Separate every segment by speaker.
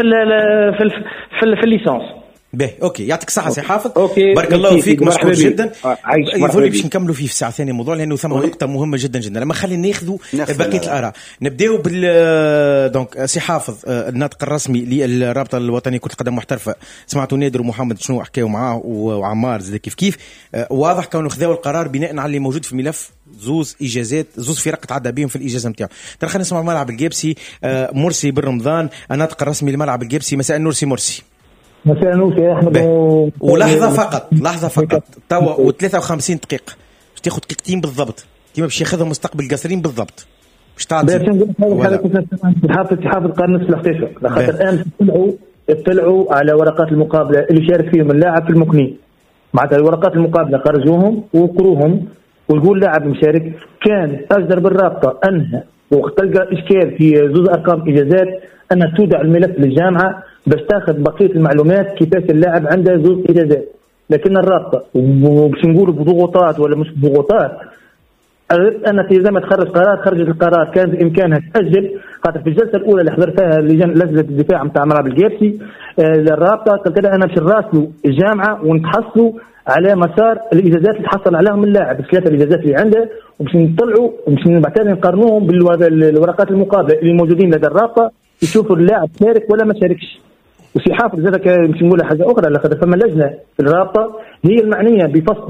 Speaker 1: في الليسانس.
Speaker 2: باهي اوكي، يعطيك الصحه سي حافظ.
Speaker 1: بارك
Speaker 2: الله فيك، مشكور جدا.
Speaker 1: يقول
Speaker 2: باش نكملوا فيه في ساعه ثانيه موضوع، لانه ثم نقطه مهمه جدا جدا. لما خلينا ناخذوا بقيه الاراء، نبداو بال دونك سي حافظ، الناطق الرسمي للرابطه الوطنيه كره القدم محترفه. سمعتوا نادر ومحمد شنو حكاوا معاه وعمار زاد كيف واضح كانوا خذاوا القرار بناء على اللي موجود في الملف. زوز اجازات، زوز فرق تعدى بهم في الاجازه نتاعو. ترى خلينا نسمع ملعب الجابسي. مرسي بن رمضان الناطق الرسمي لملعب الجابسي. مساء النور سي مرسي.
Speaker 3: مساء النور يا احمد.
Speaker 2: ولحظه فقط توا و53 دقيقه باش تاخذ دقيقتين بالضبط كيما باش ياخذهم مستقبل قصرين بالضبط باش تعطي.
Speaker 3: حافظ قال نفس الحقيقه، لخاطر الان اطلعوا على ورقات المقابله اللي شارك فيهم اللاعب في المكنين. معناتها الورقات المقابله خرجوهم وقروهم، ويقول لاعب مشارك كان اجدر بالرابطه انها وقت تلقى اشكال في زوز ارقام اجازات انها تودع الملف للجامعه باش تاخذ بقيه المعلومات كيفاش اللاعب عنده زوز اجازات. لكن الرابطه باش نقولوا بضغوطات ولا مش بضغوطات، انا في زي ما تخرج قرار، خرجت القرار كان بامكانها تاجل. خاطر في الجلسه الاولى اللي حضرتها لجنه الدفاع نتاع ملعب الجابسي للرابطه قلت لها انا باش نراسلوا الجامعه ونتحصلوا على مسار الاجازات اللي حصل عليهم اللاعب، الثلاثه الاجازات اللي عنده، وباش نطلعوا وباش بعد نقارنوهم بالورقات المقابله اللي موجودين لدى الرابطه يشوفوا اللاعب شارك ولا ما شاركش. وسي حافظ زادك باش نقول حاجه اخرى، لخاطر فما لجنه في الرابطه هي المعنيه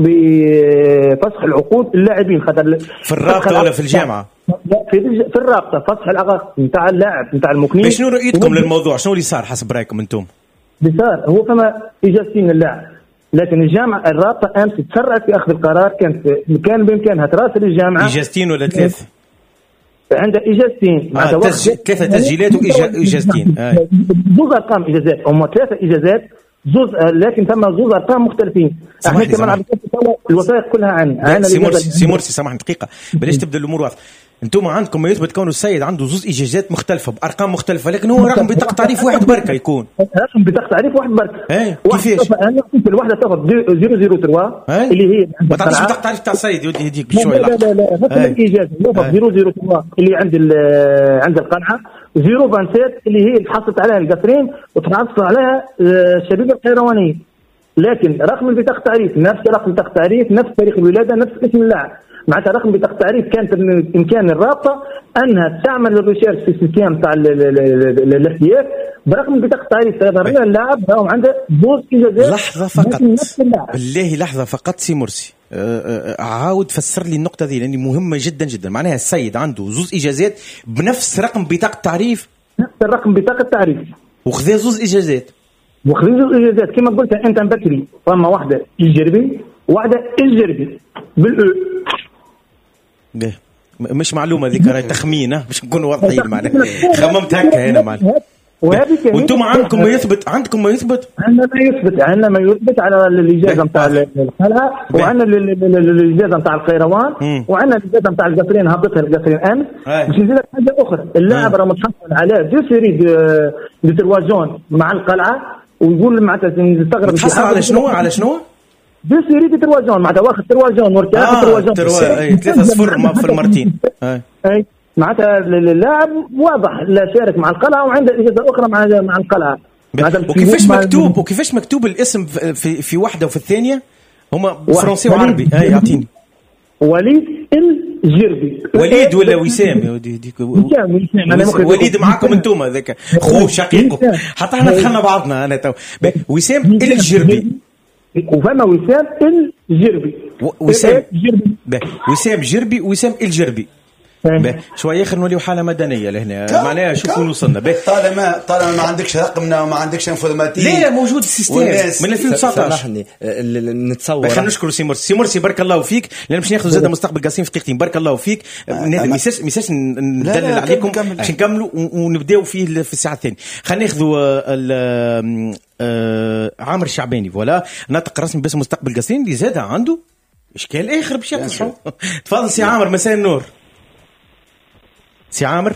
Speaker 3: بفسخ العقود اللاعبين. خاطر
Speaker 2: في الرابطه ولا في الجامعه؟
Speaker 3: لا في الرابطه فسخ العقد نتاع اللاعب نتاع المكنين.
Speaker 2: شنو رؤيتكم للموضوع؟ شنو اللي صار حسب رايكم انتم؟
Speaker 3: اللي صار هو فما اجازتين للاعب، لكن الجامعه الرابطه امس تسرعت في اخذ القرار. كان بامكانها تراسل الجامعه.
Speaker 2: اجازتين ولا ثلاث؟
Speaker 3: عندها اجازتين.
Speaker 2: ثلاثه تسجيلات واجازتين.
Speaker 3: زوز ارقام اجازات، هم ثلاثه اجازات زوز، لكن ثم زوز ارقام مختلفين. احنا كمان عم الوثائق كلها عن
Speaker 2: سي مرسي سامحني دقيقه بلاش تبدا الامور واضحه. انتم عندكم ما يثبت كونه السيد عنده زوز اجازات مختلفه بارقام مختلفه، لكن هو رقم بطاقه تعريف واحد بركه يكون
Speaker 3: رقم بطاقه تعريف واحد بركه.
Speaker 2: كيفاش؟
Speaker 3: انا كنت الوحده تاخذ 003 اللي هي
Speaker 2: ما تعرفش بطاقه تعريف تاع السيد يودي هديك بشويه.
Speaker 3: لا مثلا الاجازه ياخذ 003 اللي عند القلعه، 027 اللي هي اللي حصلت عليها القصرين وتحصل عليها الشبيبه القيروانيه. لكن رقم البطاقه التعريف نفس رقم بطاقه التعريف، نفس تاريخ الولاده، نفس اسم اللاعب. معناتها رقم بطاقه التعريف كانت بامكان الرابطه انها تعمل الريسيرش في السيستم تاع الاحتياط برقم بطاقه التعريف تظهر لنا اللاعب راهو عنده زوج اجازات.
Speaker 2: لحظه فقط بالله، لحظه فقط سي مرسي، عاود فسر لي النقطه دي لاني مهمه جدا جدا. معناها السيد عنده زوج اجازات بنفس رقم بطاقه التعريف،
Speaker 3: نفس الرقم بطاقه التعريف،
Speaker 2: وخذ زوج اجازات
Speaker 3: كما قلت انت بكري. فما واحده الجربي واحده الجربي بالاو.
Speaker 2: مش معلومه ذيك، راهي تخمين باش نكونوا واضحين. معناها خممت هكا هنا معناها. وانتم عندكم ما يثبت عندنا ما يثبت على الاجازه نتاع القلعه، وعندنا الاجازه نتاع القيروان، وعندنا الاجازه نتاع القصرين هبطها القصرين امس. باش نزيد لك حاجه اخرى، اللاعب راه متحصل على دو سيري دو تروازون مع القلعه، ويقول معناتها نستغرب متحصل على شنو
Speaker 3: دو سيري دو تروازون، معناتها واخد تروازون مرتاح تروازون
Speaker 2: 3-0 في المرتين.
Speaker 3: اي معناتها اللاعب واضح لا شارك مع القلعه وعنده اجازه اخرى مع القلعه.
Speaker 2: وكيفاش مكتوب الاسم في واحده وفي الثانيه؟ هما فرنسي وعربي. يعطيني
Speaker 3: وليد الجربي.
Speaker 2: وليد ولا وسام؟ وليد معاكم انتم هذاك خو شقيقه، حتى احنا دخلنا بعضنا انا تو. وسام الجربي
Speaker 3: وفما وسام الجربي.
Speaker 2: وسام جربي وسام الجربي. شويه خلينا نوليو حاله مدنيه لهنا. معناها شوفوا وصلنا
Speaker 4: طالما ما عندكش رقمنا وما عندكش انفورماتيك.
Speaker 2: لا موجود السيستم من 2019.
Speaker 5: نتصور.
Speaker 2: خلينا نشكر سي مرسي بارك الله فيك، لان باش ناخذ زاده مستقبل قاسين في دقيقتين. بارك الله فيك. ميساج ندلل عليكم باش نكملوا ونبداو فيه في الساعه الثانيه. خلينا ناخذوا عامر الشعباني فوالا ناطق رسمي باسم مستقبل قاسين اللي زاد عنده اشكال اخر بشكل. تفضل سي عامر. مساء النور سي عامر.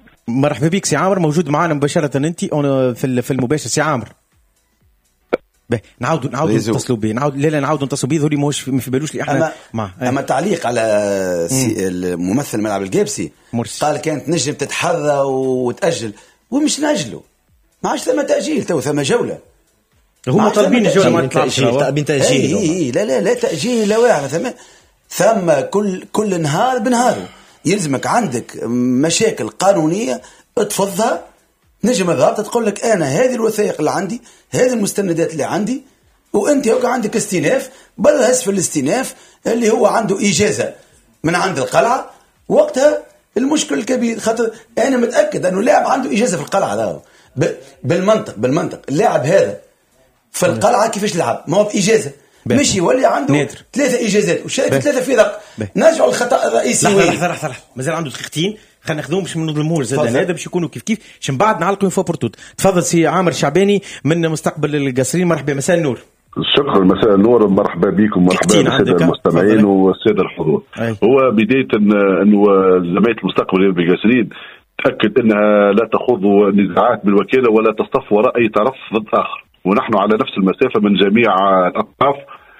Speaker 2: مرحبا بك سي عامر، موجود معنا مباشرة انت في المباشر. سي عامر نعاودوا نتصلوا به، نعاودوا نتصلوا به. ذولي ماهوش ما في بالوش لي احنا
Speaker 4: اما تعليق على الممثل ملعب القابسي قال كانت نجم تتحرى وتأجل، ومش نأجله، ما عادش ثم تأجيل، تو ثم جولة.
Speaker 2: هما طالبين الجولة ما تطلعش، طالبين
Speaker 4: تأجيل. لا تأجيل لا واحد، ثم كل نهار بنهاره يلزمك عندك مشاكل قانونية تفضها. نجم الرابطة تقول لك أنا هذه الوثائق اللي عندي، هذه المستندات اللي عندي، وأنت يبقى عندك استئناف، برهس في الاستئناف اللي هو عنده إجازة من عند القلعة. وقتها المشكل الكبير، خاطر أنا متأكد أنه لاعب عنده إجازة في القلعة. بالمنطق اللاعب هذا في القلعة كيفاش لعب؟ ما هو بإجازة، مش يولي عنده 3 إجازات وشارك 3 فرق. نرجعوا الخطأ الرئيسي.
Speaker 2: لحظة مازال عنده دقيقتين، خلينا ناخذهم باش نظلموه زاد هذا باش يكونوا كيف باش من بعد نعلقوا فوبورتوت. تفضل سي عامر شعباني من مستقبل القصرين. مرحبا، مساء النور.
Speaker 5: شكرا، مساء النور، مرحبا بكم، مرحبا بالساده المستمعين والساده الحضور. هو بدايه انه جمعيه المستقبل بالقصرين تاكد انها لا تخوض نزاعات بالوكاله ولا تصطف وراء اي طرف ضد اخر، ونحن على نفس المسافه من جميع الاطراف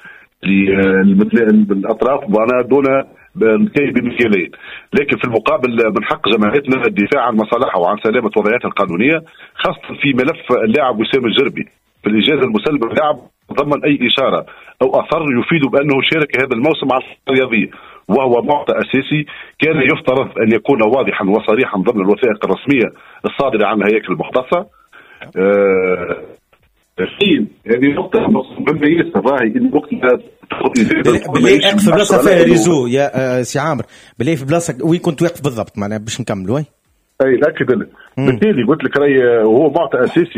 Speaker 5: الاطراف معنا دون نكاية بمكيالين. لكن في المقابل من حق جماعتنا الدفاع عن مصالحها وعن سلامة وضعياتها القانونية، خاصة في ملف اللاعب وسام الجربي. في الإجازة المسلمة اللاعب ضمن أي إشارة أو أثر يفيد بأنه شارك هذا الموسم على الرياضية، وهو معطى أساسي كان يفترض أن يكون واضحا وصريحا ضمن الوثائق الرسمية الصادرة عن الهياكل المختصة. هذه نقطة مهمة ياسر، راهي الوقت
Speaker 2: بالله اقف بلاصة فيها ريزو يا سي عامر، بالله في بلاصة وين كنت واقف بالضبط معناها باش نكملوا.
Speaker 5: اي ناكد لك بالتالي قلت لك راهي هو معطى اساسي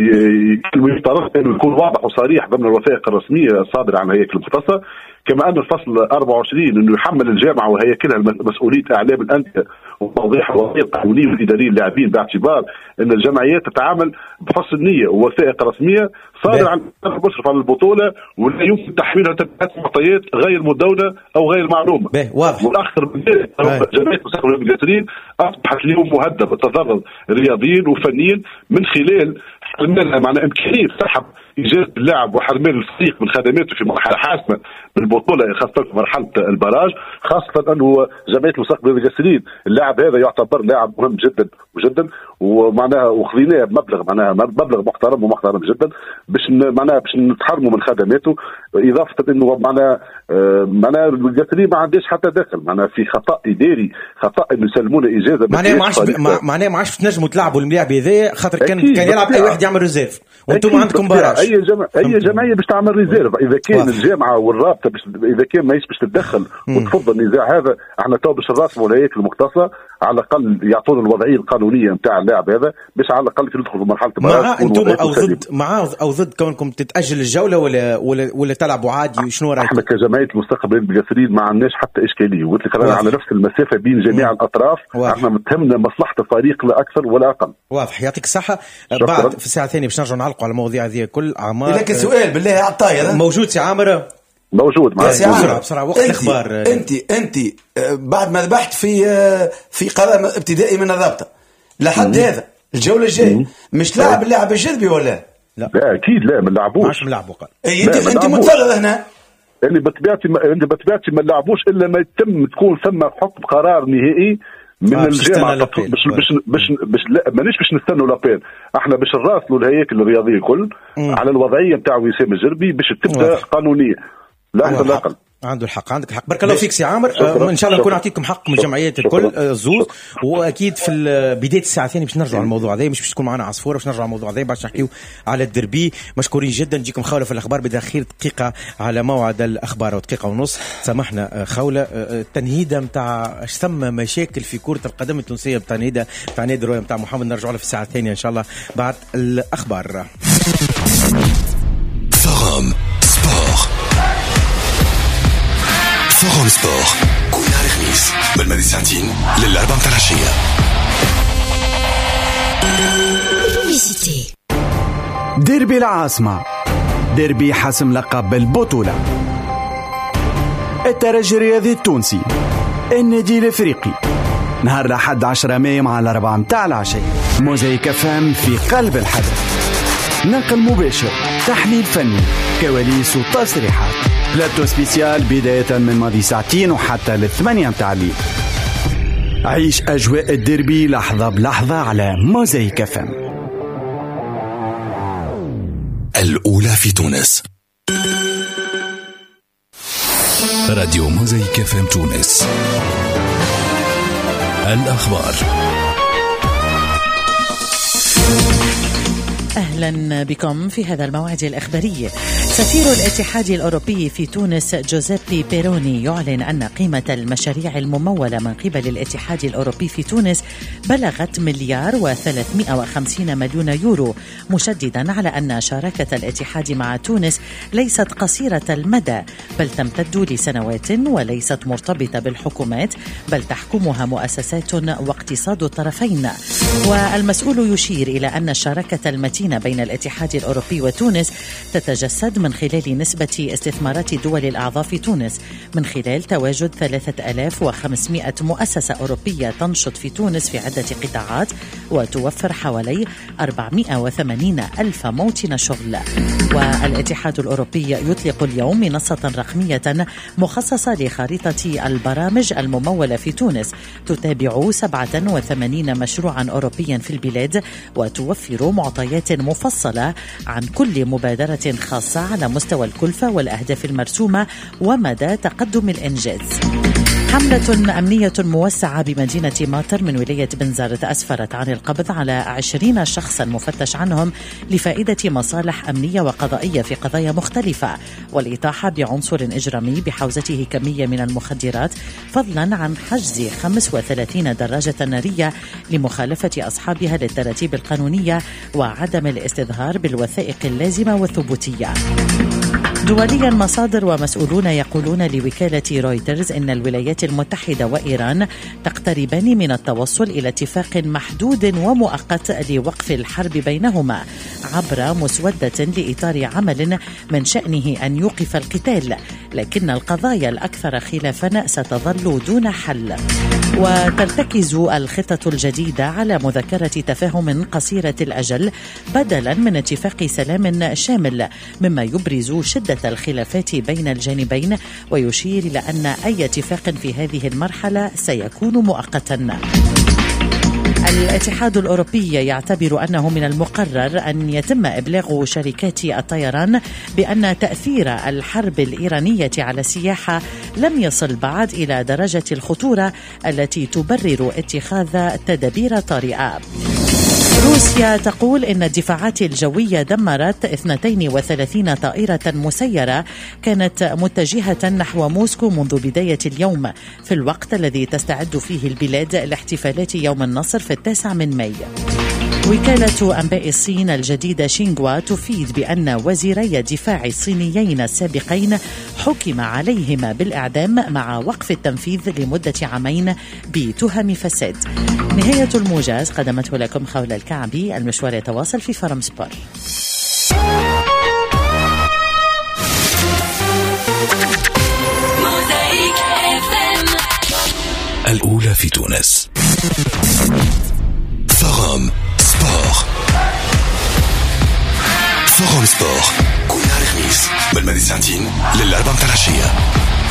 Speaker 5: يفترض انه يكون واضح وصريح ضمن الوثائق الرسمية الصادرة عن الهياكل المختصة. كما أن الفصل 24 أنه يحمل الجامعة وهياكلها مسؤولية أعلام الأندية وتوضيح الوثائق القانونية والإدارية للاعبين، باعتبار أن الجمعيات تتعامل بفصل نية ووثائق رسمية صادرة عن المشرف على البطولة، ولا يمكن تحويلها تبعات معطيات غير مدونة أو غير معلومة. والأخطر من ذلك جمعية مستقبل القصرين أصبحت اليوم مهددة بالتضرر رياضيا وفنيا من خلال حرمانها معنى إمكانية سحب إجازة اللاعب وحرمان الفريق من خدماته في مرحلة حاسمة بالبطولة، خاصة في مرحلة البراج، خاصة أنه جمعية مستقبل القصرين اللاعب هذا يعتبر لاعب مهم جدا وجدا، ومعناها وخذيناه بمبلغ معناها مبلغ محترم جدا باش نتحرموا من خدماته، إضافة أنه معناها القصرين ما عندهاش حتى دخل معناها في خطأ إداري، خطأ إنه يسلمونا إجازة
Speaker 2: معناها ما عادش تنجموا تلعبوا الملاعب هذا خاطر كان يلعب أي واحد يعمل ريزيرف وأنتم عندكم براج.
Speaker 5: أي جمعية باش تعمل ريزيرف إذا كان الجامعة والرابطة إذا كان ما باش تتدخل وتفضل النزاع هذا، احنا تو باش نراسموا الهياكل المختصة على الأقل يعطونا الوضعية القانونية نتاع اللاعب هذا باش على الأقل ندخل في مرحلة
Speaker 2: مع أنتم أو ضد كونكم تتأجل الجولة ولا تلعبوا عادي؟ شنو رأيك؟
Speaker 5: احنا كجمعية المستقبل بالقصرين ما عندناش حتى إشكالية، وقلت لك على نفس المسافة بين جميع الأطراف. احنا متهمنا مصلحة الفريق لا أكثر ولا أقل.
Speaker 2: واضح، يعطيك الصحة. بعد في الساعة الثانية باش نرجعوا نعلقوا على المواضيع هذه كل أعمار.
Speaker 4: لكن سؤال بالله عطايا
Speaker 2: موجود سي عامر؟
Speaker 5: موجود معك
Speaker 2: بسرعة وقت الأخبار.
Speaker 4: أنت بعد ما ذبحت في قرار ابتدائي من الرابطة لحد هذا الجولة الجاية مش لاعب اللاعب الجذبي ولا
Speaker 5: لا أكيد لا ما نلعبوش.
Speaker 2: مش نلعبوا قال.
Speaker 4: أنت متفرغ هنا.
Speaker 5: اللي بطبيعتي ما نلعبوش إلا ما يتم تكون ثم حكم قرار نهائي من الجامعة. باش نستنوا لابين، احنا باش نراسلوا الهياكل الرياضية الكل على الوضعية نتاع وسام الجربي باش تبدا قانونية. لا أقل.
Speaker 2: عنده الحق، عندك الحق. بارك الله فيك سي عامر. ان شاء الله نكون نعطيكم حق من الجمعيات الكل زوز، واكيد في بدايه الساعه الثانيه باش نرجعوا على الموضوع هذا، مش باش تكون معنا عصفوره، باش نرجعوا على الموضوع هذا باش نحكيو على الدربي. مشكورين جدا. نجيكم خوله في الاخبار بداخل دقيقه على موعد الاخبار ودقيقه ونص. سامحنا خوله التنهيده نتاع اش ثم مشاكل في كره القدم التونسيه، التنهيده تاع نادي الرؤيه نتاع محمد نرجعوا له في الساعه الثانيه ان شاء الله بعد الاخبار.
Speaker 6: فورم سبور كل نهار خميس من الماضي ساعتين للأربعة متاع العشية.
Speaker 7: ديربي العاصمة، ديربي حسم لقب البطولة. الترجي الرياضي التونسي، النادي الافريقي، نهار الأحد 10 مايو مع الأربعة متاع العشية. موزايك فام في قلب الحدث، نقل مباشر تحليل فني، كواليس وتصريحات. بلاتو سبيسيال بداية من ماضي ساعتين وحتى 8 متاع الليل. عيش أجواء الديربي لحظة بلحظة على موزايك اف ام.
Speaker 6: الأولى في تونس. راديو موزايك اف ام تونس. الأخبار.
Speaker 8: أهلا بكم في هذا الموعد الإخباري. سفير الاتحاد الأوروبي في تونس جوزيبي بيروني يعلن أن قيمة المشاريع الممولة من قبل الاتحاد الأوروبي في تونس بلغت 1,350,000,000 يورو، مشددا على أن شراكة الاتحاد مع تونس ليست قصيرة المدى، بل تمتد لسنوات وليست مرتبطة بالحكومات، بل تحكمها مؤسسات واقتصاد الطرفين. والمسؤول يشير إلى أن الشراكة المتينة بين الاتحاد الأوروبي وتونس تتجسد من خلال نسبة استثمارات دول الأعضاء في تونس، من خلال تواجد 3500 مؤسسة أوروبية تنشط في تونس في عدة قطاعات وتوفر حوالي 480,000 موطن شغل. والاتحاد الأوروبي يطلق اليوم منصة رقمية مخصصة لخريطة البرامج الممولة في تونس، تتابع 87 مشروعا أوروبيا في البلاد، وتوفر معطيات مفصلة عن كل مبادرة خاصة على مستوى الكلفة والأهداف المرسومة ومدى تقدم الإنجاز. حملة أمنية موسعة بمدينة ماطر من ولاية بنزرت أسفرت عن القبض على 20 شخصا مفتش عنهم لفائدة مصالح أمنية وقضائية في قضايا مختلفة، والإطاحة بعنصر إجرامي بحوزته كمية من المخدرات، فضلا عن حجز 35 دراجة نارية لمخالفة أصحابها للتراتيب القانونية وعدم الاستظهار بالوثائق اللازمة والثبوتية. دوليا، مصادر ومسؤولون يقولون لوكالة رويترز إن الولايات المتحدة وإيران تقتربان من التوصل إلى اتفاق محدود ومؤقت لوقف الحرب بينهما عبر مسودة لإطار عمل من شأنه أن يوقف القتال، لكن القضايا الأكثر خلافا ستظل دون حل. وترتكز الخطة الجديدة على مذكرة تفاهم قصيرة الأجل بدلا من اتفاق سلام شامل، مما يبرز شدة الخلافات بين الجانبين، ويشير إلى أن أي اتفاق في هذه المرحلة سيكون مؤقتا. الاتحاد الأوروبي يعتبر أنه من المقرر أن يتم إبلاغ شركات الطيران بأن تأثير الحرب الإيرانية على السياحة لم يصل بعد إلى درجة الخطورة التي تبرر اتخاذ تدابير طارئة. روسيا تقول إن الدفاعات الجوية دمرت 32 طائرة مسيرة كانت متجهة نحو موسكو منذ بداية اليوم، في الوقت الذي تستعد فيه البلاد لاحتفالات يوم النصر في 9 مايو. وكالة أنباء الصين الجديدة شينغوا تفيد بأن وزيري الدفاع الصينيين السابقين حكم عليهما بالإعدام مع وقف التنفيذ لمدة 2 عام بتهم فساد. نهاية الموجز قدمته لكم خولة الكعبي. المشوار يتواصل في فرم سبور.
Speaker 6: الأولى في تونس. فورم سبور. فورم سبور كل نهار خميس من الماضي ساعتين لل4 متاع العشية.